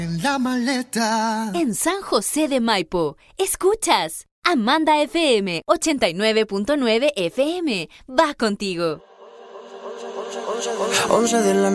En la maleta. En San José de Maipo, escuchas Amanda FM 89.9 FM. Va contigo. 11 de la